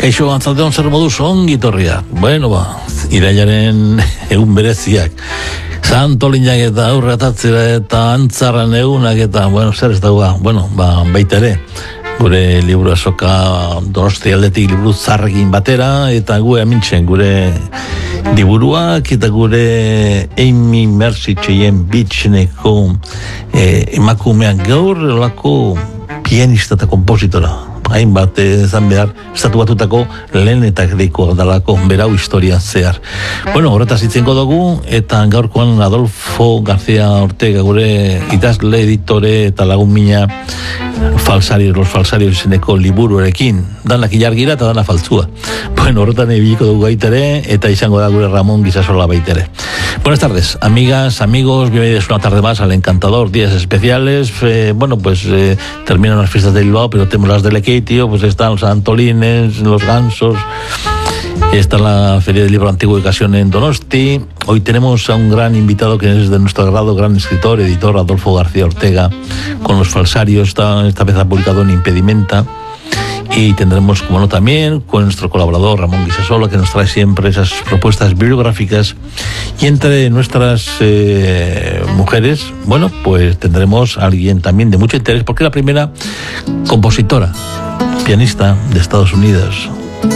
Kaixo antzaldeon zer moduz ongi torriak. Bueno irailaren egun bereziak. Santolinak eta aurratatzera eta antzarran egunak eta, zer ez dagoa, baita ere. Gure liburu azoka Donosti aldetik liburu zarrekin batera, eta gu amintzen gure liburuak eta gure Amy Mercy Cheyenne Beachneko emakumean gaur olako pianista eta kompositora. Hainbat ezan behar, estatu batutako lehen eta greiko dalako berau historia zehar. Horretaz hitzengo dugu, eta gaurkoan Adolfo García Ortega gure idazle, editore eta lagun mina Los Falsarios izeneko liburuarekin. Danak ilargira eta dana faltzua. Horretan ebiliko dugu baitere, eta izango da gure Ramón Guisasola baitere. Buenas tardes, amigas, amigos, bienvenidos una tarde más al encantador Días Especiales. Terminan las fiestas de Bilbao, pero tenemos las del Equeitio, están los Antolines, los Gansos, está la Feria del Libro Antiguo de Ocasión en Donosti. Hoy tenemos a un gran invitado que es de nuestro agrado, gran escritor, editor, Adolfo García Ortega, con Los Falsarios, esta vez ha publicado en Impedimenta. Y tendremos, como no, también con nuestro colaborador Ramón Guisasola, que nos trae siempre esas propuestas bibliográficas. Y entre nuestras mujeres, tendremos a alguien también de mucho interés, porque es la primera compositora, pianista de Estados Unidos.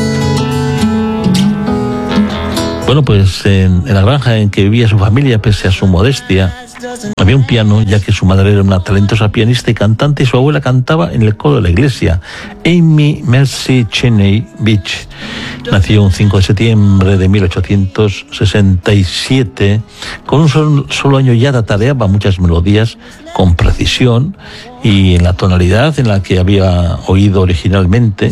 En la granja en que vivía su familia, pese a su modestia, había un piano, ya que su madre era una talentosa pianista y cantante, y su abuela cantaba en el coro de la iglesia. Amy Mercy Cheyenne Beach nació un 5 de septiembre de 1867. Con un solo año ya tatareaba muchas melodías con precisión y en la tonalidad en la que había oído originalmente.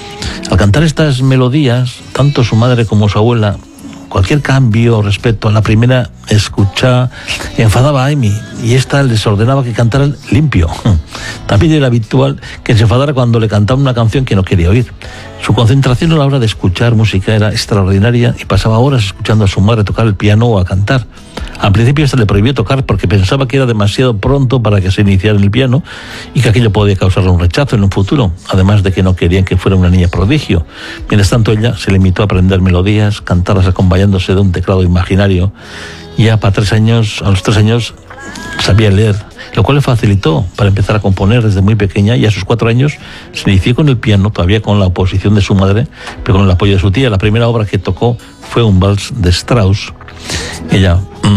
Al cantar estas melodías, tanto su madre como su abuela, cualquier cambio respecto a la primera escucha enfadaba a Amy, y esta les ordenaba que cantaran limpio. También era habitual que se enfadara cuando le cantaban una canción que no quería oír. Su concentración a la hora de escuchar música era extraordinaria y pasaba horas escuchando a su madre tocar el piano o a cantar. Al principio esta le prohibió tocar porque pensaba que era demasiado pronto para que se iniciara en el piano y que aquello podía causarle un rechazo en un futuro, además de que no querían que fuera una niña prodigio. Mientras tanto ella se limitó a aprender melodías, cantarlas acompañándose de un teclado imaginario. Ya a los 3 años sabía leer, lo cual le facilitó para empezar a componer desde muy pequeña, y a sus 4 años se inició con el piano, todavía con la oposición de su madre, pero con el apoyo de su tía. La primera obra que tocó fue un vals de Strauss. Ella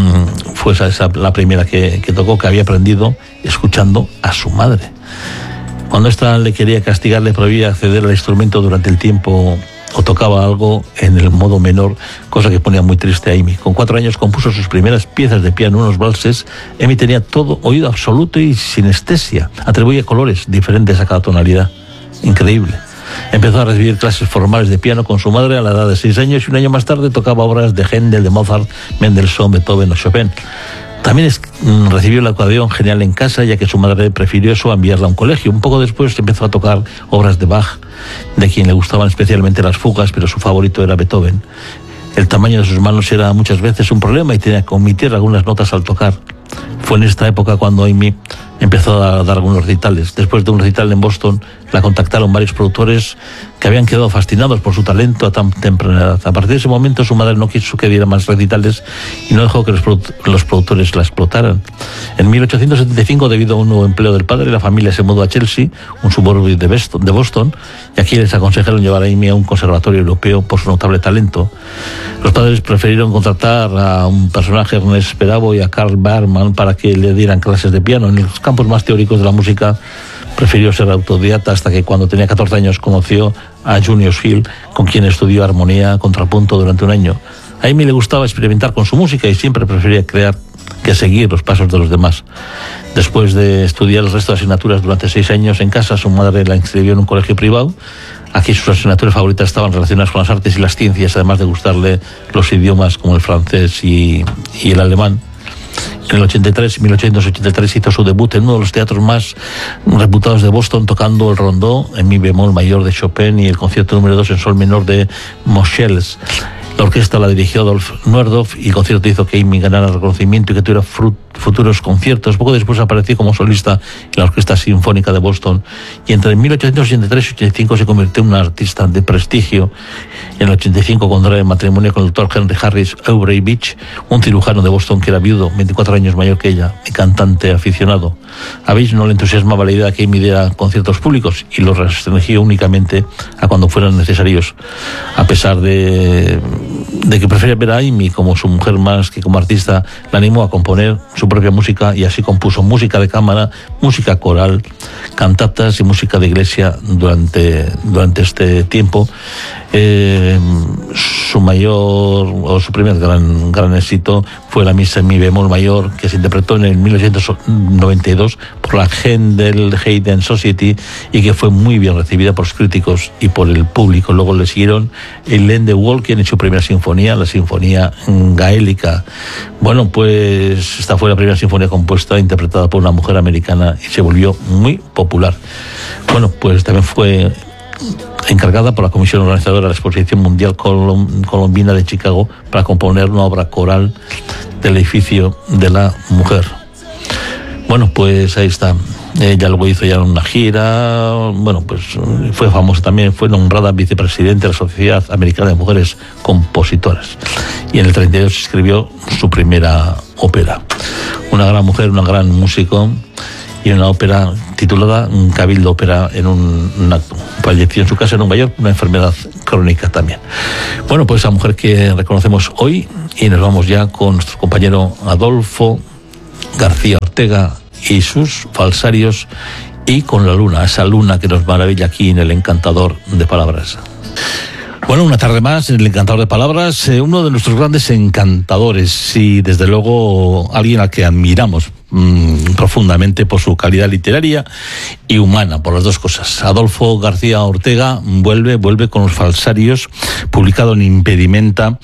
fue la primera que tocó, que había aprendido escuchando a su madre. Cuando ésta le quería castigar, le prohibía acceder al instrumento durante el tiempo o tocaba algo en el modo menor, cosa que ponía muy triste a Amy. Con 4 años compuso sus primeras piezas de piano, unos valses. Amy tenía todo oído absoluto y sinestesia. Atribuía colores diferentes a cada tonalidad. Increíble. Empezó a recibir clases formales de piano con su madre a la edad de 6 años, y un año más tarde tocaba obras de Händel, de Mozart, Mendelssohn, Beethoven o Chopin. También recibió la educación genial en casa, ya que su madre prefirió eso a enviarla a un colegio. Un poco después empezó a tocar obras de Bach, de quien le gustaban especialmente las fugas, pero su favorito era Beethoven. El tamaño de sus manos era muchas veces un problema y tenía que omitir algunas notas al tocar. Fue en esta época cuando Amy empezó a dar algunos recitales. Después de un recital en Boston, la contactaron varios productores que habían quedado fascinados por su talento a tan temprana edad. A partir de ese momento, su madre no quiso que diera más recitales y no dejó que los productores la explotaran. En 1875, debido a un nuevo empleo del padre, la familia se mudó a Chelsea, un suburbio de Boston, y aquí les aconsejaron llevar a Amy a un conservatorio europeo por su notable talento. Los padres prefirieron contratar a un personaje, Ernest Sperabo, y a Karl Bergman para que le dieran clases de piano. En los campos más teóricos de la música prefirió ser autodidacta, hasta que cuando tenía 14 años conoció a Junius Hill, con quien estudió armonía, contrapunto durante un año. A Amy le gustaba experimentar con su música y siempre prefería crear que seguir los pasos de los demás. Después de estudiar el resto de asignaturas durante 6 años en casa, su madre la inscribió en un colegio privado. Aquí sus asignaturas favoritas estaban relacionadas con las artes y las ciencias, además de gustarle los idiomas como el francés y el alemán. En el 1883 hizo su debut en uno de los teatros más reputados de Boston, tocando el rondó en mi bemol mayor de Chopin y el concierto número 2 en sol menor de Moscheles. La orquesta la dirigió Adolf Nuerdorf, y el concierto hizo que Amy ganara reconocimiento y que tuviera futuros conciertos. Poco después apareció como solista en la Orquesta Sinfónica de Boston y entre 1883 y 85 se convirtió en una artista de prestigio. En el 85 contrae matrimonio con el doctor Henry Harris Aubrey Beach, un cirujano de Boston que era viudo, 24 años mayor que ella, y cantante aficionado. A Beach no le entusiasmaba la idea de que Amy diera conciertos públicos y lo restringió únicamente a cuando fueran necesarios, a pesar de que prefería ver a Amy como su mujer más que como artista. La animó a componer su propia música y así compuso música de cámara, música coral, cantatas y música de iglesia durante este tiempo. Su mayor o su primer gran éxito fue la misa en mi bemol mayor, que se interpretó en el 1992 por la Handel Haydn Society y que fue muy bien recibida por los críticos y por el público. Luego le siguieron el Len de Walken en su primera sinfonía, la sinfonía gaélica. Bueno, pues esta fue la primera sinfonía compuesta e interpretada por una mujer americana y se volvió muy popular. Bueno, pues también fue encargada por la comisión organizadora de la Exposición Mundial Colombina de Chicago para componer una obra coral del edificio de la mujer. Bueno, pues ahí está. Ella luego hizo ya una gira, bueno, pues fue famosa también, fue nombrada vicepresidente de la Sociedad Americana de Mujeres Compositoras. Y en el 32 escribió su primera ópera. Una gran mujer, un gran músico, y una ópera titulada Cabildo Ópera en un acto. Falleció en su casa en Nueva York, una enfermedad crónica también. Bueno, pues esa mujer que reconocemos hoy, y nos vamos ya con nuestro compañero Adolfo García Ortega y sus falsarios, y con la luna, esa luna que nos maravilla aquí en el Encantador de Palabras. Bueno, una tarde más en el Encantador de Palabras, uno de nuestros grandes encantadores y desde luego alguien al que admiramos profundamente por su calidad literaria y humana, por las dos cosas. Adolfo García Ortega vuelve con los falsarios, publicado en Impedimenta.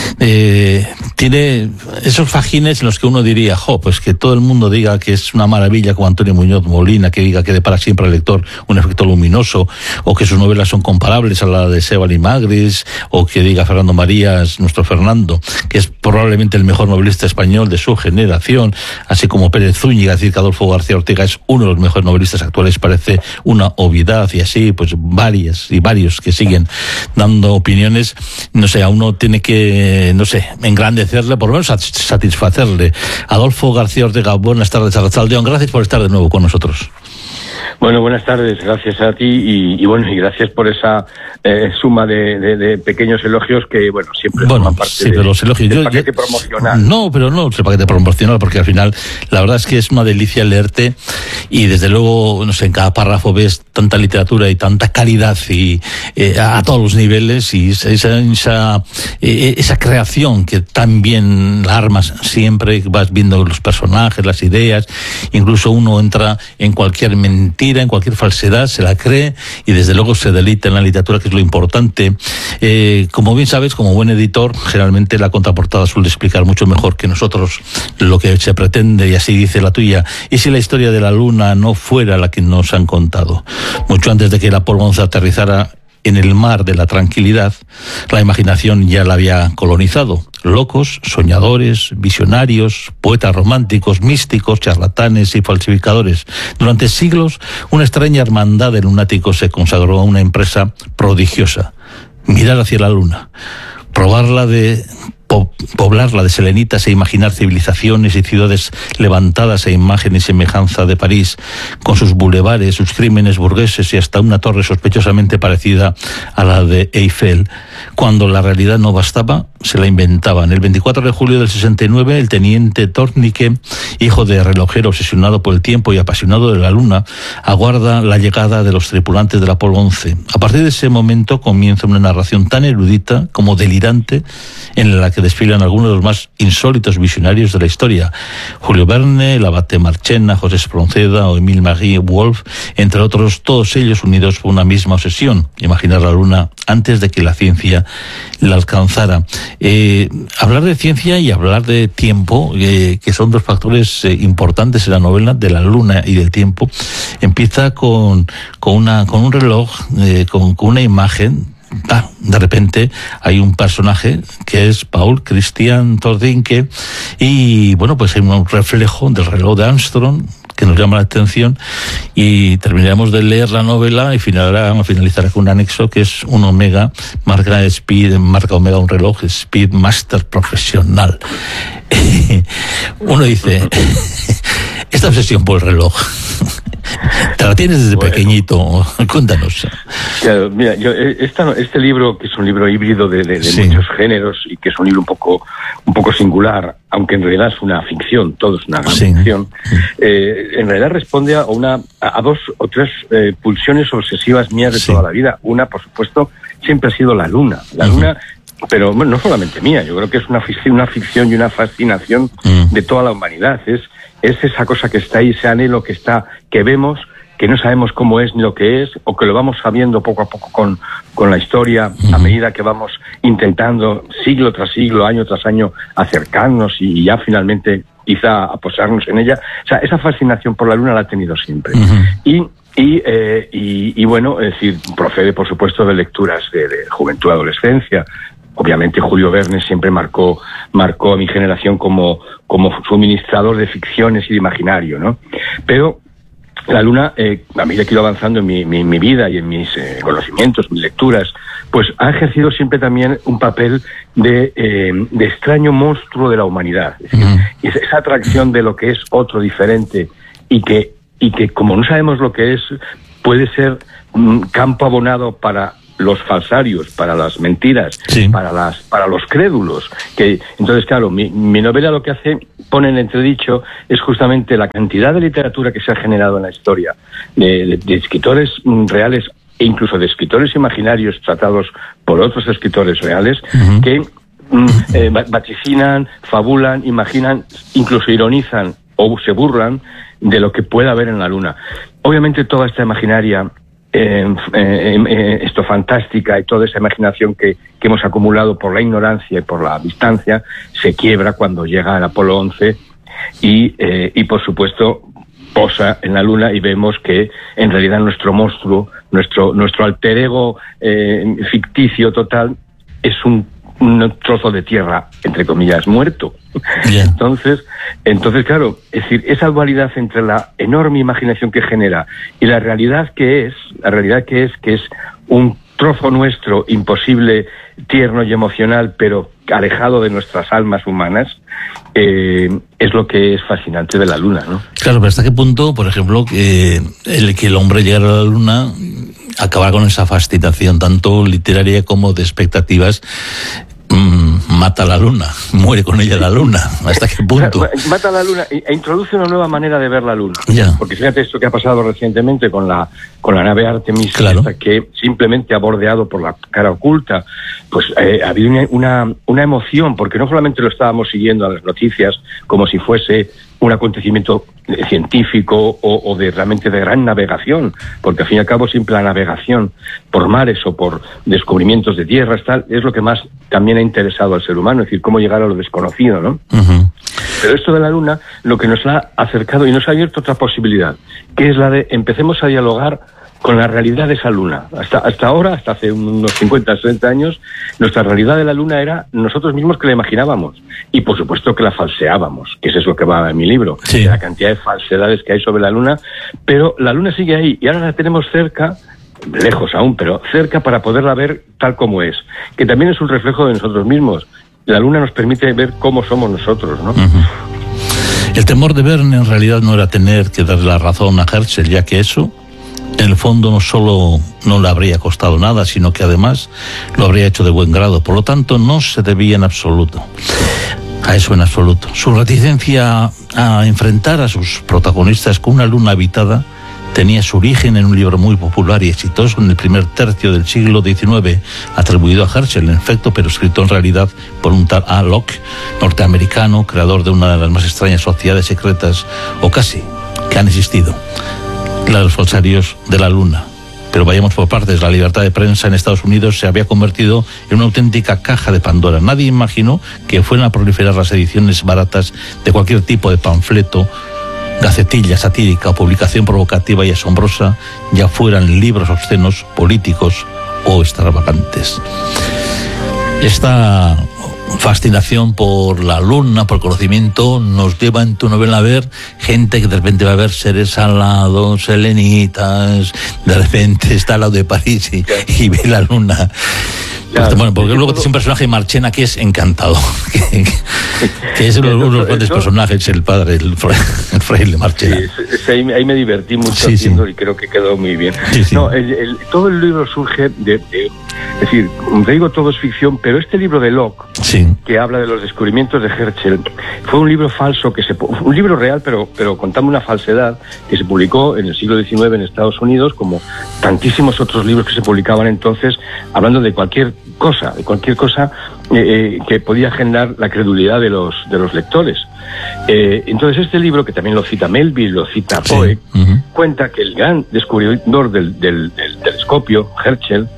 Tiene esos fajines en los que uno diría, pues que todo el mundo diga que es una maravilla, como Antonio Muñoz Molina, que diga que depara siempre al lector un efecto luminoso, o que sus novelas son comparables a la de Sebald y Magris, o que diga Fernando Marías, nuestro Fernando, que es probablemente el mejor novelista español de su generación, así como Pérez Zúñiga. Decir que Adolfo García Ortega es uno de los mejores novelistas actuales parece una obviedad, y así pues varios que siguen dando opiniones. No sé, a uno tiene que, engrandecerle, por lo menos satisfacerle. Adolfo García Ortega, buenas tardes, Arratsaldeon, gracias por estar de nuevo con nosotros. Bueno, buenas tardes, gracias a ti y gracias por esa suma de pequeños elogios que, siempre forman parte de los elogios. Del paquete promocional. No es el paquete promocional, porque al final la verdad es que es una delicia leerte y desde luego, en cada párrafo ves tanta literatura y tanta calidad y a todos los niveles, y esa creación que tan bien armas siempre, vas viendo los personajes, las ideas, incluso uno entra en cualquier mentira, en cualquier falsedad, se la cree y desde luego se deleita en la literatura, que es lo importante. Como bien sabes, como buen editor, generalmente la contraportada suele explicar mucho mejor que nosotros lo que se pretende, y así dice la tuya. ¿Y si la historia de la luna no fuera la que nos han contado? Mucho antes de que el Apolo 11 aterrizara en el mar de la tranquilidad, la imaginación ya la había colonizado. Locos, soñadores, visionarios, poetas románticos, místicos, charlatanes y falsificadores. Durante siglos, una extraña hermandad de lunáticos se consagró a una empresa prodigiosa: mirar hacia la luna, poblarla de selenitas e imaginar civilizaciones y ciudades levantadas a imagen y semejanza de París, con sus bulevares, sus crímenes burgueses y hasta una torre sospechosamente parecida a la de Eiffel. Cuando la realidad no bastaba, se la inventaban. El 24 de julio del 69, el teniente Tornique, hijo de relojero obsesionado por el tiempo y apasionado de la luna, aguarda la llegada de los tripulantes del Apolo 11. A partir de ese momento comienza una narración tan erudita como delirante, en la que desfilan algunos de los más insólitos visionarios de la historia: Julio Verne, el abate Marchena, José Espronceda o Émile Marie Wolf, entre otros, todos ellos unidos por una misma obsesión: imaginar la luna antes de que la ciencia la alcanzara. Hablar de ciencia y hablar de tiempo, que son dos factores importantes en la novela, de la luna y del tiempo, empieza con un reloj, con una imagen de repente hay un personaje que es Paul Christian Tordinke, y bueno, pues hay un reflejo del reloj de Armstrong que nos llama la atención, y terminaremos de leer la novela y finalizará con un anexo que es un Omega, marca Omega, un reloj Speedmaster profesional. Uno dice, esta obsesión por el reloj, ¿te la tienes desde pequeñito? Cuéntanos. Claro, mira, este libro, que es un libro híbrido de muchos géneros, y que es un libro un poco singular, aunque en realidad es una ficción, todo es una gran ficción, en realidad responde a dos o tres pulsiones obsesivas mías de toda la vida. Una, por supuesto, siempre ha sido la luna. La luna, pero bueno, no solamente mía, yo creo que es una ficción y una fascinación de toda la humanidad. Es esa cosa que está ahí, ese anhelo que vemos, que no sabemos cómo es ni lo que es, o que lo vamos sabiendo poco a poco con la historia, a medida que vamos intentando siglo tras siglo, año tras año, acercarnos y ya finalmente quizá a posarnos en ella. O sea, esa fascinación por la luna la ha tenido siempre. Y bueno, es decir, procede por supuesto de lecturas de juventud, adolescencia. Obviamente Julio Verne siempre marcó a mi generación como suministrador de ficciones y de imaginario, ¿no? Pero la luna, a medida que he ido avanzando en mi vida y en mis conocimientos, mis lecturas, pues ha ejercido siempre también un papel de extraño monstruo de la humanidad. Es decir, esa atracción de lo que es otro, diferente, y que como no sabemos lo que es, puede ser campo abonado para los falsarios, para las mentiras, para los crédulos. Entonces, claro, mi novela lo que pone en entredicho es justamente la cantidad de literatura que se ha generado en la historia, de escritores reales e incluso de escritores imaginarios tratados por otros escritores reales, que vaticinan, fabulan, imaginan, incluso ironizan o se burlan de lo que pueda haber en la luna. Obviamente toda esta imaginaria, esto fantástica, y toda esa imaginación que hemos acumulado por la ignorancia y por la distancia, se quiebra cuando llega el Apolo 11 y por supuesto posa en la luna, y vemos que en realidad nuestro monstruo, nuestro alter ego ficticio total, es un trozo de tierra, entre comillas, muerto. Entonces, claro, es decir, esa dualidad entre la enorme imaginación que genera y la realidad que es un trozo nuestro, imposible, tierno y emocional, pero alejado de nuestras almas humanas, es lo que es fascinante de la luna, ¿no? Claro, pero ¿hasta qué punto, por ejemplo, que el hombre llegara a la luna acabar con esa fascinación tanto literaria como de expectativas? Mata la luna, muere con ella la luna. ¿Hasta qué punto? Mata la luna e introduce una nueva manera de ver la luna. Porque fíjate esto que ha pasado recientemente con la nave Artemis, que simplemente ha bordeado por la cara oculta. Pues ha habido una emoción, porque no solamente lo estábamos siguiendo a las noticias como si fuese un acontecimiento científico o realmente de gran navegación, porque al fin y al cabo siempre la navegación por mares o por descubrimientos de tierras, tal, es lo que más también ha interesado al ser humano, es decir, cómo llegar a lo desconocido, ¿no? Pero esto de la luna, lo que nos ha acercado y nos ha abierto otra posibilidad, que es la de empecemos a dialogar con la realidad de esa luna. Hasta ahora, hasta hace unos 50, 60 años, nuestra realidad de la luna era nosotros mismos que la imaginábamos. Y por supuesto que la falseábamos, que es eso que va en mi libro. La cantidad de falsedades que hay sobre la luna. Pero la luna sigue ahí y ahora la tenemos cerca, lejos aún, pero cerca, para poderla ver tal como es. Que también es un reflejo de nosotros mismos. La luna nos permite ver cómo somos nosotros, ¿no? El temor de Verne en realidad no era tener que darle la razón a Herschel, ya que eso, en el fondo, no solo no le habría costado nada, sino que además lo habría hecho de buen grado. Por lo tanto, no se debía en absoluto a eso, en absoluto. Su reticencia a enfrentar a sus protagonistas con una luna habitada tenía su origen en un libro muy popular y exitoso en el primer tercio del siglo XIX, atribuido a Herschel, en efecto, pero escrito en realidad por un tal A. Locke, norteamericano, creador de una de las más extrañas sociedades secretas, o casi, que han existido, la de los falsarios de la luna. Pero vayamos por partes. La libertad de prensa en Estados Unidos se había convertido en una auténtica caja de Pandora. Nadie imaginó que fueran a proliferar las ediciones baratas de cualquier tipo de panfleto, gacetilla satírica o publicación provocativa y asombrosa, ya fueran libros obscenos, políticos o extravagantes. Esta fascinación por la luna, por el conocimiento, nos lleva en tu novela a ver gente que de repente va a ver seres alados, selenitas, de repente está al lado de París y ve la luna. Claro, bueno, porque luego es un personaje, Marchena, que es encantador, que es uno de los grandes personajes, el padre, el fraile Marchena. Sí, ahí me divertí mucho haciendo y creo que quedó muy bien. Sí. No, todo el libro surge es decir, te digo, todo es ficción, pero este libro de Locke, que habla de los descubrimientos de Herschel, fue un libro falso, un libro real, pero contando una falsedad, que se publicó en el siglo XIX en Estados Unidos, como tantísimos otros libros que se publicaban entonces, hablando de cualquier cosa que podía generar la credulidad de los lectores. Entonces este libro, que también lo cita Melville, lo cita Poe, cuenta que el gran descubridor del telescopio, Herschel,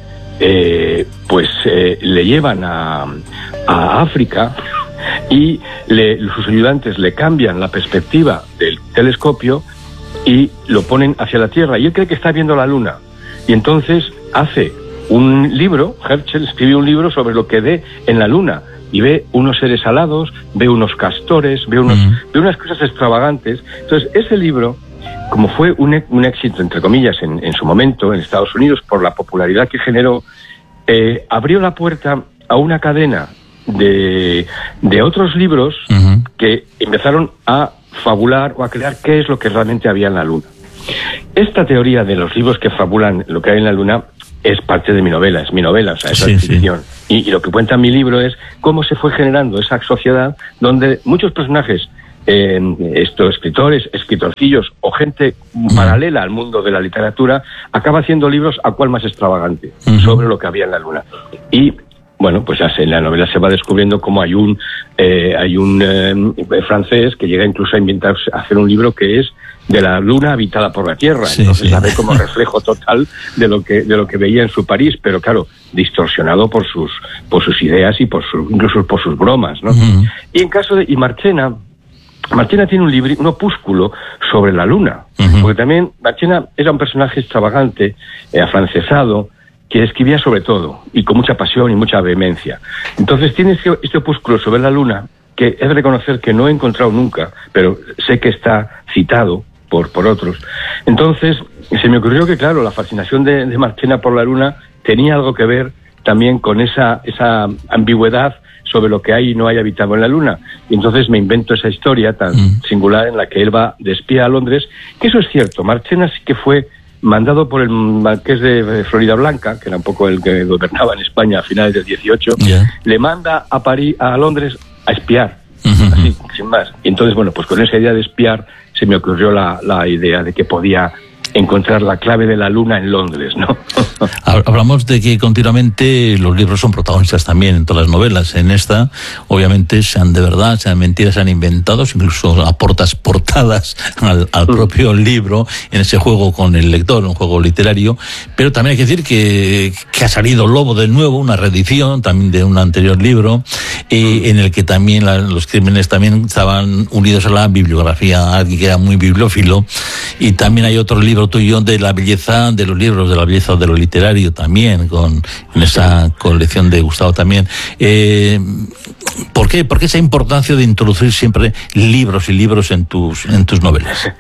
le llevan a África y sus ayudantes le cambian la perspectiva del telescopio y lo ponen hacia la Tierra, y él cree que está viendo la Luna, y entonces hace un libro. Herschel escribió un libro sobre lo que ve en la Luna, y ve unos seres alados, ve unos castores, ve unas cosas extravagantes. Entonces ese libro, como fue un éxito, entre comillas, en su momento en Estados Unidos, por la popularidad que generó, abrió la puerta a una cadena de otros libros que empezaron a fabular o a crear qué es lo que realmente había en la Luna. Esta teoría de los libros que fabulan lo que hay en la Luna es parte de mi novela, o sea, es ficción. Y lo que cuenta mi libro es cómo se fue generando esa sociedad donde muchos personajes, escritores, escritorcillos o gente paralela al mundo de la literatura, acaba haciendo libros a cual más extravagante sobre lo que había en la Luna. Y bueno, pues en la novela se va descubriendo cómo hay un francés que llega incluso a hacer un libro que es de la Luna habitada por la Tierra. Entonces la ve como reflejo total de lo que veía en su París, pero claro, distorsionado por sus ideas y incluso por sus bromas, ¿no? Y en caso de Marchena tiene un opúsculo sobre la Luna, porque también Marchena era un personaje extravagante, afrancesado, que escribía sobre todo, y con mucha pasión y mucha vehemencia. Entonces tiene este opúsculo sobre la Luna, que he de reconocer que no he encontrado nunca, pero sé que está citado por otros. Entonces se me ocurrió que, claro, la fascinación de Marchena por la Luna tenía algo que ver también con esa ambigüedad sobre lo que hay y no hay habitado en la Luna. Y entonces me invento esa historia tan singular en la que él va de espía a Londres, que eso es cierto. Marchena sí que fue mandado por el marqués de Floridablanca, que era un poco el que gobernaba en España a finales del 18, le manda a Londres a espiar, así, sin más. Y entonces, bueno, pues con esa idea de espiar se me ocurrió la idea de que podía encontrar la clave de la Luna en Londres, ¿no? Hablamos de que continuamente los libros son protagonistas también en todas las novelas. En esta, obviamente, sean de verdad, sean mentiras, sean inventados, incluso aportas portadas al propio libro, en ese juego con el lector, un juego literario. Pero también hay que decir que ha salido Lobo de nuevo, una reedición también de un anterior libro, en el que también los crímenes también estaban unidos a la bibliografía, alguien que era muy bibliófilo. Y también hay otro libro tuyo de la belleza de los libros, de la belleza de lo literario también, en esa colección de Gustavo también. ¿Por qué esa importancia de introducir siempre libros y libros en tus novelas?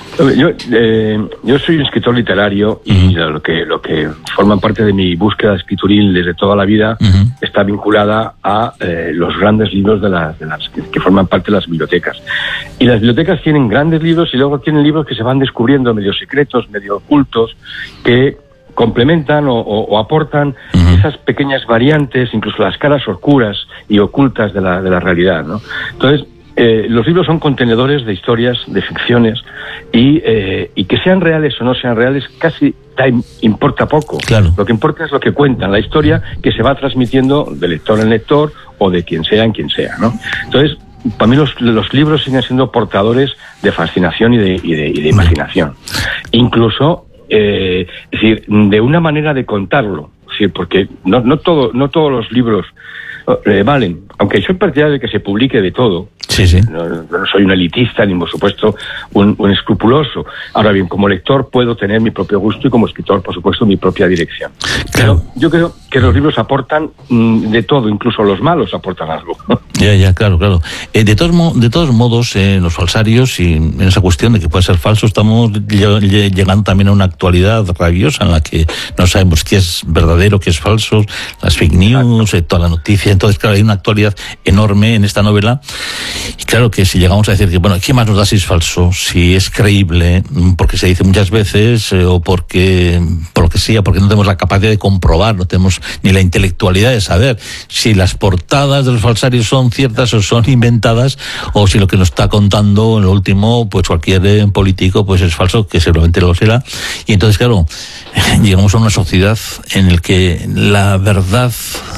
Yo soy un escritor literario y lo que forma parte de mi búsqueda escrituril desde toda la vida está vinculada a los grandes libros de las que forman parte de las bibliotecas. Y las bibliotecas tienen grandes libros y luego tienen libros que se van descubriendo medio secretos, medio ocultos, que complementan o aportan esas pequeñas variantes, incluso las caras oscuras y ocultas de la realidad, ¿no? Entonces, los libros son contenedores de historias, de ficciones, y que sean reales o no sean reales casi importa poco. Claro. Lo que importa es lo que cuentan, la historia que se va transmitiendo de lector en lector o de quien sea en quien sea, ¿no? Entonces, para mí los libros siguen siendo portadores de fascinación y de imaginación. Incluso, es decir, de una manera de contarlo. Es decir, porque no todos los libros valen. Aunque soy partidario de que se publique de todo. Sí, sí. No soy un elitista, ni por supuesto un escrupuloso. Ahora bien, como lector puedo tener mi propio gusto y como escritor, por supuesto, mi propia dirección. Claro. Pero yo creo que los libros aportan de todo, incluso los malos aportan algo. Ya, claro. De todos modos, los falsarios, y en esa cuestión de que puede ser falso, estamos llegando también a una actualidad rabiosa en la que no sabemos qué es verdadero, qué es falso, las fake news, toda la noticia. Entonces, claro, hay una actualidad enorme en esta novela. Y claro que si llegamos a decir que, bueno, ¿qué más nos da si es falso, si es creíble? Porque se dice muchas veces, o porque, por lo que sea, porque no tenemos la capacidad de comprobar, no tenemos ni la intelectualidad de saber si las portadas de los falsarios son ciertas o son inventadas, o si lo que nos está contando en lo último, pues cualquier político, pues es falso, que seguramente lo será. Y entonces, claro, llegamos a una sociedad en la que la verdad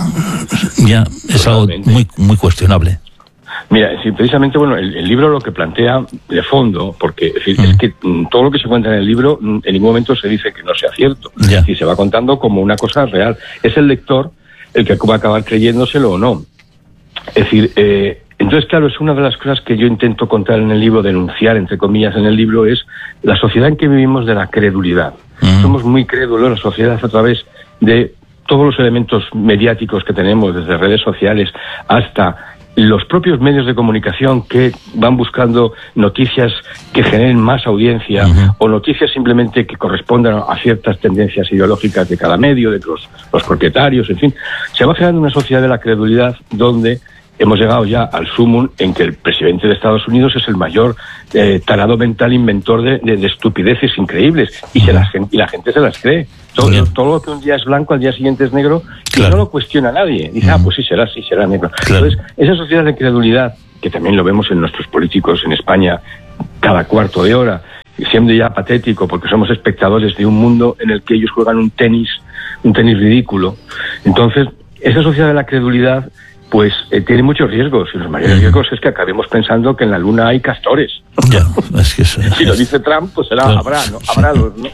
ya es algo muy cuestionable. Mira, sí, precisamente, bueno, el libro lo que plantea de fondo, porque es que todo lo que se cuenta en el libro en ningún momento se dice que no sea cierto. Si se va contando como una cosa real. Es el lector el que va a acabar creyéndoselo o no. Es decir, entonces, claro, es una de las cosas que yo intento contar en el libro, denunciar, entre comillas, en el libro, es la sociedad en que vivimos de la credulidad. Somos muy crédulos, la sociedad, a través de todos los elementos mediáticos que tenemos, desde redes sociales hasta los propios medios de comunicación que van buscando noticias que generen más audiencia o noticias simplemente que correspondan a ciertas tendencias ideológicas de cada medio, de los propietarios, en fin. Se va generando una sociedad de la credulidad donde hemos llegado ya al sumum en que el presidente de Estados Unidos es el mayor tarado mental inventor de estupideces increíbles y la gente se las cree. Todo lo que un día es blanco, al día siguiente es negro, y no lo cuestiona nadie. Dice, pues sí será negro. Entonces, esa sociedad de credulidad, que también lo vemos en nuestros políticos en España cada cuarto de hora, siendo ya patético, porque somos espectadores de un mundo en el que ellos juegan un tenis ridículo. Entonces, esa sociedad de la credulidad pues tiene muchos riesgos, y los mayores riesgos es que acabemos pensando que en la Luna hay castores. Ya, es que eso, si lo dice Trump, pues habrá, ¿no? Habrá los, ¿no?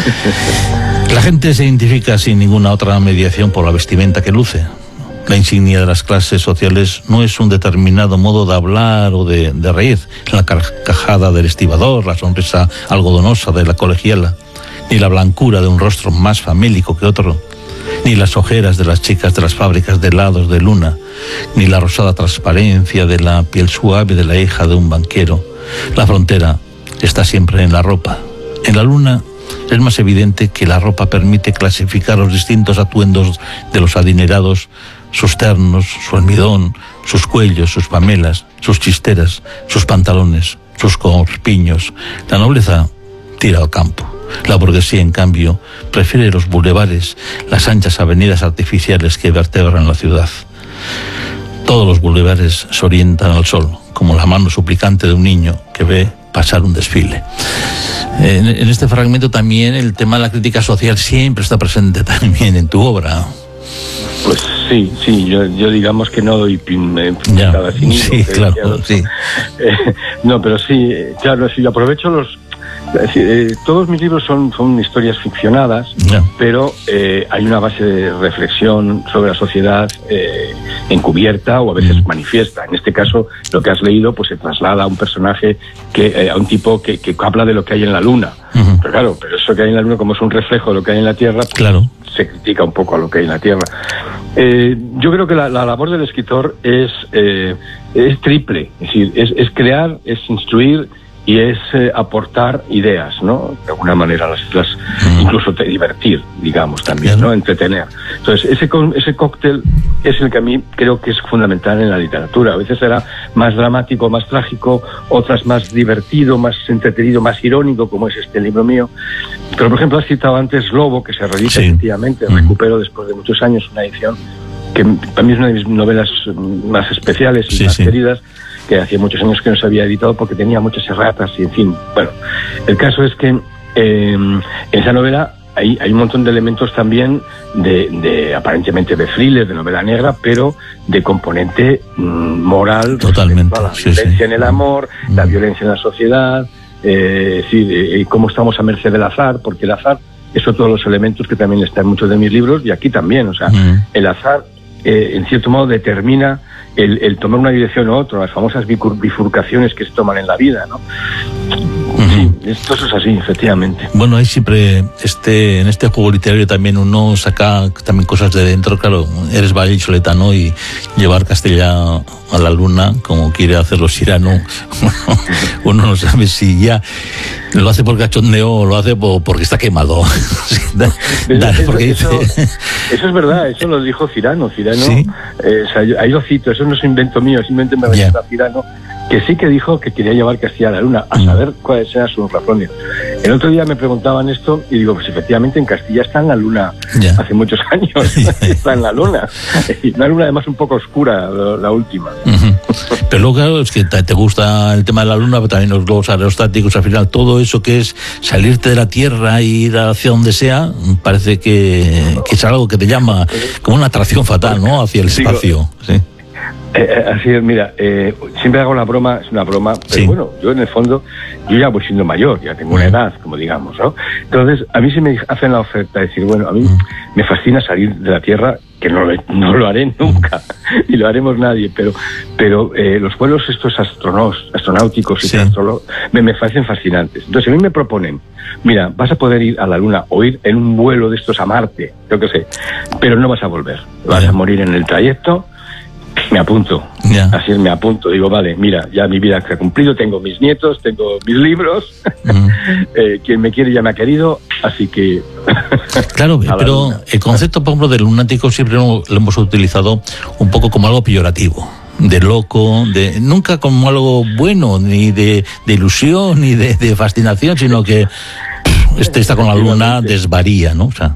La gente se identifica sin ninguna otra mediación por la vestimenta que luce. La insignia de las clases sociales no es un determinado modo de hablar o de reír, la carcajada del estibador, la sonrisa algodonosa de la colegiala, ni la blancura de un rostro más famélico que otro, ni las ojeras de las chicas de las fábricas de helados de Luna, ni la rosada transparencia de la piel suave de la hija de un banquero. La frontera está siempre en la ropa. En la Luna es más evidente que la ropa permite clasificar los distintos atuendos de los adinerados, sus ternos, su almidón, sus cuellos, sus pamelas, sus chisteras, sus pantalones, sus corpiños. La nobleza tira al campo. La burguesía, en cambio, prefiere los bulevares, las anchas avenidas artificiales que vertebran la ciudad. Todos los bulevares se orientan al sol, como la mano suplicante de un niño que ve pasar un desfile. En este fragmento también el tema de la crítica social siempre está presente también en tu obra. Pues sí, yo digamos que no doy pintada sin hilo. Sí, claro, sí. No, pero sí, claro, sí, aprovecho todos mis libros son historias ficcionadas, pero hay una base de reflexión sobre la sociedad encubierta o a veces manifiesta. En este caso, lo que has leído pues se traslada a un personaje a un tipo que habla de lo que hay en la Luna. Pero claro, eso que hay en la Luna, como es un reflejo de lo que hay en la Tierra, pues se critica un poco a lo que hay en la Tierra. Yo creo que la labor del escritor es triple, es decir, es crear, es instruir y es aportar ideas, ¿no? De alguna manera, incluso divertir, digamos, también, ¿no? Entretener. Entonces, ese cóctel es el que a mí creo que es fundamental en la literatura. A veces será más dramático, más trágico, otras más divertido, más entretenido, más irónico, como es este libro mío. Pero, por ejemplo, has citado antes Lobo, que se reedita efectivamente, recupero después de muchos años una edición que para mí es una de mis novelas más especiales y más queridas, que hacía muchos años que no se había editado porque tenía muchas erratas y en fin. Bueno, el caso es que en esa novela hay un montón de elementos también de aparentemente de thriller, de novela negra, pero de componente moral. Totalmente. La violencia en el amor, la violencia en la sociedad, cómo estamos a merced del azar, porque el azar es otro de los elementos que también está en muchos de mis libros y aquí también. O sea, el azar en cierto modo determina el tomar una dirección u otra, las famosas bifurcaciones que se toman en la vida, ¿no? Sí, esto es así, efectivamente. Bueno, hay siempre en este juego literario también uno saca también cosas de dentro, claro, eres vallisoletano y llevar Castilla a la luna, como quiere hacerlo Cyrano, uno no sabe si ya lo hace por cachondeo o lo hace porque está quemado. Eso es verdad, eso lo dijo Cyrano. ¿Sí? Ahí lo cito, eso no es invento mío, simplemente me refiero a Cyrano, que sí que dijo que quería llevar Castilla a la luna, a saber cuáles eran sus razones. El otro día me preguntaban esto y digo, pues efectivamente en Castilla está en la luna hace muchos años, está en la luna. Y una luna además un poco oscura, la última. Pero luego, claro, es que te gusta el tema de la luna, pero también los globos aerostáticos, al final todo eso que es salirte de la Tierra e ir hacia donde sea, parece que es algo que te llama como una atracción fatal, ¿no? Hacia el espacio. Sí. Así es, mira, siempre hago la broma, es una broma, pero bueno, yo en el fondo, yo ya voy siendo mayor, ya tengo una edad, como digamos, ¿no? Entonces, a mí se me hacen la oferta de decir, bueno, a mí me fascina salir de la Tierra, que no lo haré nunca, ni lo haremos nadie, pero los vuelos estos astronáuticos y me parecen fascinantes. Entonces, a mí me proponen, mira, vas a poder ir a la Luna o ir en un vuelo de estos a Marte, yo qué sé, pero no vas a volver, vas a morir en el trayecto. Me apunto, así es, me apunto. Digo, vale, mira, ya mi vida se ha cumplido, tengo mis nietos, tengo mis libros, quien me quiere ya me ha querido, así que... Claro, pero el concepto, por ejemplo, de lunático siempre lo hemos utilizado un poco como algo peyorativo, de loco, nunca como algo bueno, ni de ilusión, ni de fascinación, sino que está con la luna desvaría, ¿no? O sea...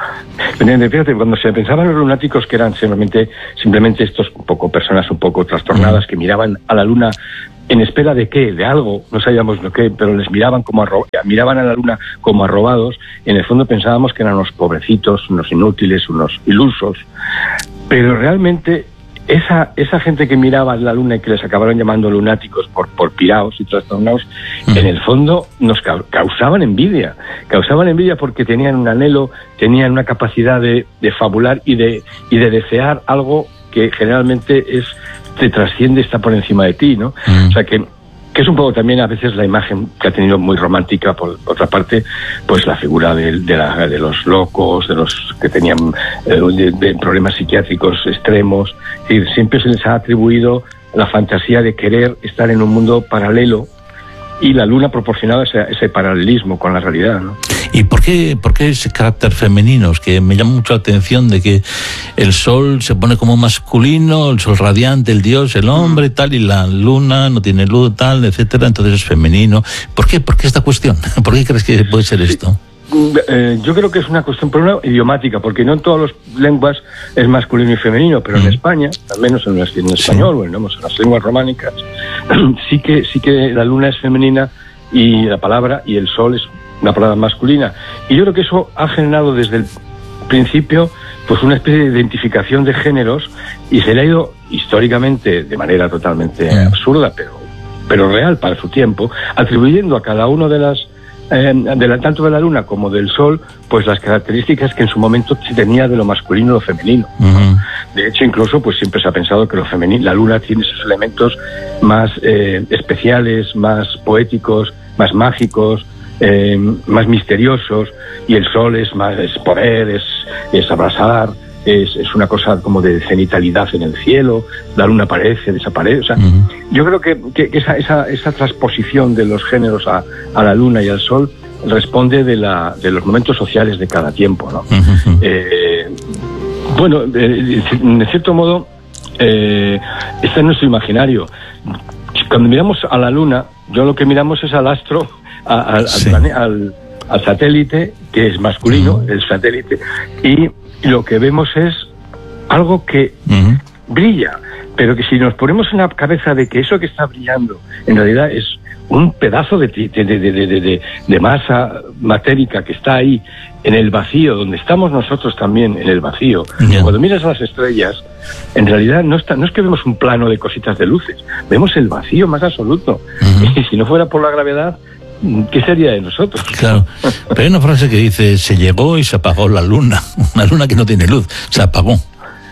Fíjate, cuando se pensaban los lunáticos que eran simplemente estos personas un poco trastornadas que miraban a la luna en espera de qué, de algo, no sabíamos lo que, pero les miraban miraban a la luna como arrobados, en el fondo pensábamos que eran unos pobrecitos, unos inútiles, unos ilusos, pero realmente esa gente que miraba la luna y que les acabaron llamando lunáticos por piraos y trastornados, en el fondo nos causaban envidia porque tenían un anhelo, tenían una capacidad de fabular y de desear algo que generalmente te trasciende, está por encima de ti, ¿no? O sea que es un poco también a veces la imagen que ha tenido muy romántica, por otra parte, pues la figura de los locos, de los que tenían de problemas psiquiátricos extremos. Es decir, siempre se les ha atribuido la fantasía de querer estar en un mundo paralelo, y la luna proporcionaba ese paralelismo con la realidad, ¿no? ¿Y por qué ese carácter femenino? Es que me llama mucho la atención de que el sol se pone como masculino, el sol radiante, el dios, el hombre, tal, y la luna no tiene luz, tal, etcétera, entonces es femenino. ¿Por qué esta cuestión? ¿Por qué crees que puede ser esto? Yo creo que es una cuestión idiomática, porque no en todas las lenguas es masculino y femenino, pero en España, al menos en español, bueno, en las lenguas románicas, sí que la luna es femenina y la palabra, y el sol es una palabra masculina. Y yo creo que eso ha generado desde el principio pues una especie de identificación de géneros, y se le ha ido históricamente, de manera totalmente absurda, pero real para su tiempo, atribuyendo a cada uno de las tanto de la luna como del sol, pues las características que en su momento se tenía de lo masculino y lo femenino. De hecho, incluso pues siempre se ha pensado que la luna tiene esos elementos más especiales, más poéticos, más mágicos, más misteriosos, y el sol es poder, es abrazar, es una cosa como de cenitalidad en el cielo, la luna aparece, desaparece, o sea, yo creo que esa transposición de los géneros a la luna y al sol responde de los momentos sociales de cada tiempo, ¿no? Bueno, de cierto modo, este es nuestro imaginario. Cuando miramos a la luna, lo que miramos es al astro, al satélite, que es masculino, el satélite, y lo que vemos es algo que brilla, pero que si nos ponemos en la cabeza de que eso que está brillando en realidad es un pedazo de masa matérica que está ahí en el vacío, donde estamos nosotros también en el vacío. Cuando miras a las estrellas, en realidad no es que vemos un plano de cositas de luces, vemos el vacío más absoluto. Y si no fuera por la gravedad, ¿qué sería de nosotros? Claro, pero hay una frase que dice: se llegó y se apagó la luna. Una luna que no tiene luz, se apagó.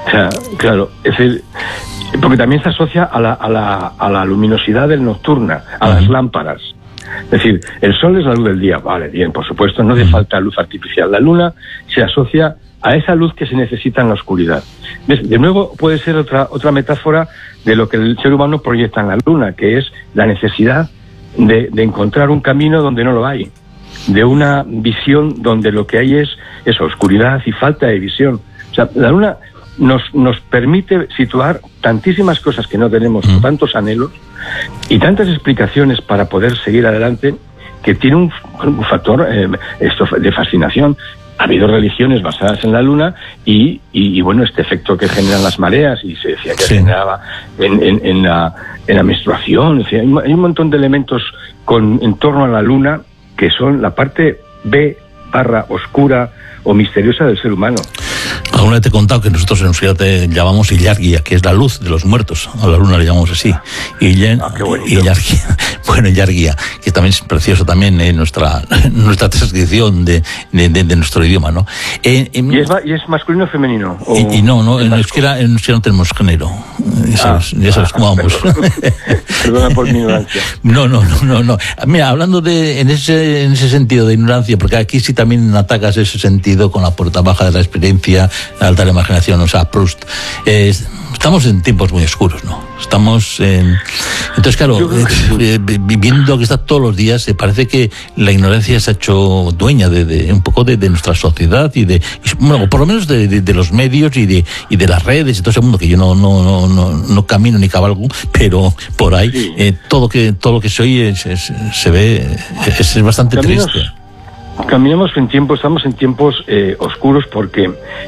O sea, claro, es decir, porque también se asocia a la luminosidad del nocturna, a las lámparas. Es decir, el sol es la luz del día, vale, bien, por supuesto, no hace falta luz artificial. La luna se asocia a esa luz que se necesita en la oscuridad. ¿Ves? De nuevo, puede ser otra metáfora de lo que el ser humano proyecta en la luna, que es la necesidad de encontrar un camino donde no lo hay, de una visión donde lo que hay es oscuridad y falta de visión. O sea, la luna nos permite situar tantísimas cosas que no tenemos, tantos anhelos y tantas explicaciones para poder seguir adelante, que tiene un factor de fascinación. Ha habido religiones basadas en la luna y bueno, este efecto que generan las mareas, y se decía que generaba en la menstruación. Es decir, hay un montón de elementos en torno a la luna que son la parte B/oscura o misteriosa del ser humano. Alguna vez te he contado que nosotros en Euskera te llamamos Illargia, que es la luz de los muertos. A la luna le llamamos así. Illargia. Bueno, Illargia, que también es precioso también nuestra transcripción de nuestro idioma, ¿no? ¿Y es masculino o femenino? Y no, en Euskera no tenemos género. Ya sabes cómo vamos. Perdona por mi ignorancia. No. Mira, hablando en ese sentido de ignorancia, porque aquí sí también atacas ese sentido con la puerta baja de la experiencia, la alta imaginación, o sea, Proust. Estamos en tiempos muy oscuros, ¿no? Entonces, claro, viviendo que está todos los días, parece que la ignorancia se ha hecho dueña de un poco de nuestra sociedad y bueno, por lo menos de los medios y de las redes y todo ese mundo, que yo no camino ni cabalgo, pero por ahí todo lo que se oye se ve, es bastante triste. Estamos en tiempos oscuros porque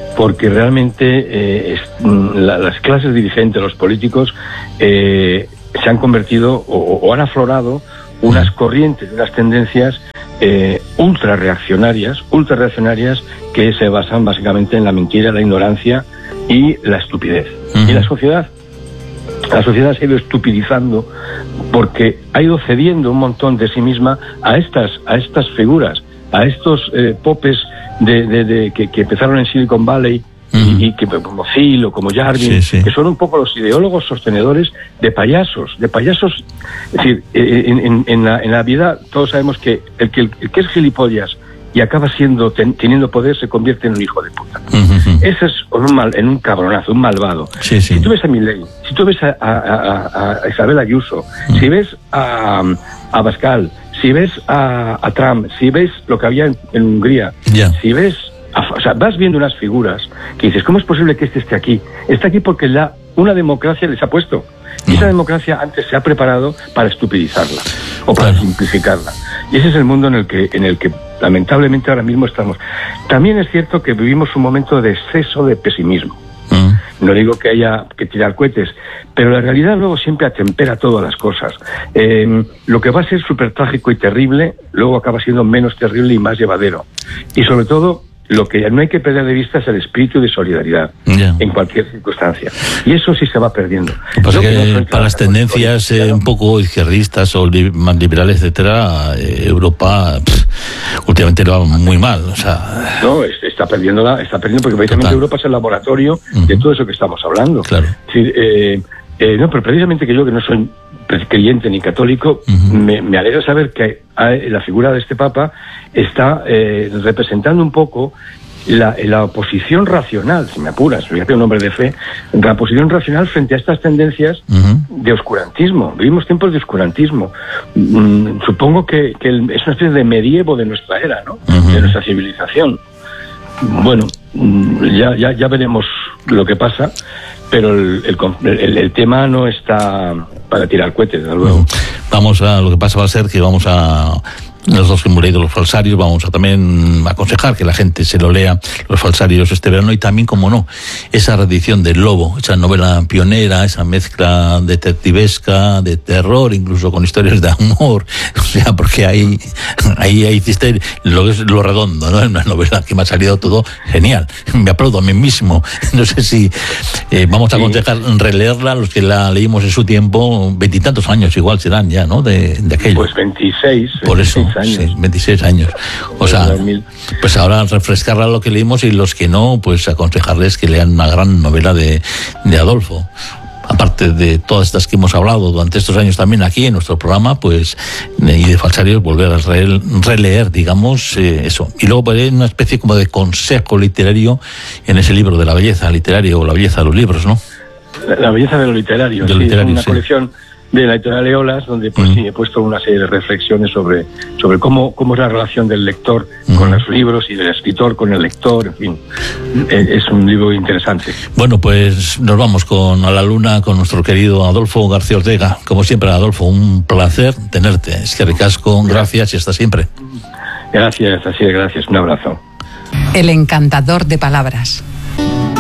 realmente las clases dirigentes, los políticos, se han convertido o han aflorado unas corrientes, unas tendencias ultra reaccionarias que se basan básicamente en la mentira, la ignorancia y la estupidez. Y la sociedad se ha ido estupidizando porque ha ido cediendo un montón de sí misma a estas figuras, a estos popes que empezaron en Silicon Valley y que como Thiel o como Jarvin, que son un poco los ideólogos sostenedores de payasos. Es decir, en la vida todos sabemos que el que es gilipollas y acaba teniendo poder se convierte en un hijo de puta. Ese es en un cabronazo, un malvado. Si tú ves a Milei, si tú ves a Isabel Ayuso, si ves a Abascal, si ves a Trump, si ves lo que había en Hungría, si ves, o sea, vas viendo unas figuras que dices, ¿cómo es posible que esté aquí? Está aquí porque una democracia les ha puesto. Y esa democracia antes se ha preparado para estupidizarla o para simplificarla. Y ese es el mundo en el que lamentablemente ahora mismo estamos. También es cierto que vivimos un momento de exceso de pesimismo. No digo que haya que tirar cohetes, pero la realidad luego siempre atempera todas las cosas. Lo que va a ser súper trágico y terrible, luego acaba siendo menos terrible y más llevadero. Y sobre todo, lo que no hay que perder de vista es el espíritu de solidaridad en cualquier circunstancia. Y eso sí se va perdiendo. Lo que pasa es que para las tendencias un poco izquierdistas o más liberales, etcétera, Europa últimamente lo va muy mal. O sea, no, está perdiendo porque precisamente Europa es el laboratorio de todo eso que estamos hablando. Claro. Es decir, no, pero precisamente que yo, que no soy creyente ni católico, me alegra saber que la figura de este Papa está representando un poco la oposición racional, si me apuras, fíjate, un hombre de fe, la oposición racional frente a estas tendencias de oscurantismo. Vivimos tiempos de oscurantismo. Supongo que es una especie de medievo de nuestra era, ¿no? De nuestra civilización. Bueno, ya veremos lo que pasa, pero el tema no está para tirar cohetes, desde luego. Lo que pasa va a ser que nosotros que hemos leído Los Falsarios, vamos a también aconsejar que la gente se lo lea, Los Falsarios, este verano, y también, como no, esa reedición del Lobo, esa novela pionera, esa mezcla detectivesca, de terror, incluso con historias de amor, o sea, porque ahí hiciste lo redondo, ¿no? Es una novela que me ha salido todo genial, me aplaudo a mí mismo. No sé si vamos a aconsejar releerla, los que la leímos en su tiempo, 20 y tantos años igual serán ya, ¿no? De aquello. Pues 26. Por eso. Sí, 26 años. O sea, 2000. Pues ahora refrescar lo que leímos y los que no, pues aconsejarles que lean una gran novela de Adolfo. Aparte de todas estas que hemos hablado durante estos años también aquí en nuestro programa, pues, y de Falsarios, volver a releer, digamos, eso. Y luego pues, una especie como de consejo literario en ese libro de la belleza literaria o la belleza de los libros, ¿no? La belleza de lo literario, sí, es una colección de la editorial Eolas, donde pues sí he puesto una serie de reflexiones sobre cómo es la relación del lector con los libros y del escritor con el lector, en fin. Es un libro interesante. Bueno, pues nos vamos A la Luna con nuestro querido Adolfo García Ortega. Como siempre, Adolfo, un placer tenerte. Es que ricasco, gracias y hasta siempre. Gracias, así es, gracias. Un abrazo. El encantador de palabras.